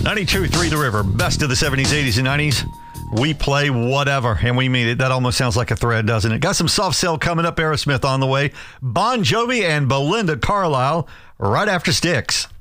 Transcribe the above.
92.3 The River, best of the 70s, 80s, and 90s. We play whatever, and we mean it. That almost sounds like a thread, doesn't it? Got some Soft Cell coming up, Aerosmith on the way. Bon Jovi and Belinda Carlisle right after Styx.